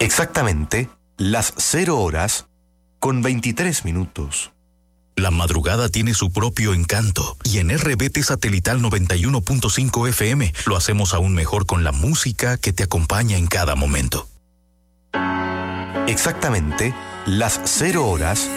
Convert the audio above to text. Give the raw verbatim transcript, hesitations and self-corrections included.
Exactamente las cero horas con veintitrés minutos. La madrugada tiene su propio encanto y en R B T Satelital noventa y uno punto cinco F M lo hacemos aún mejor con la música que te acompaña en cada momento. Exactamente las cero horas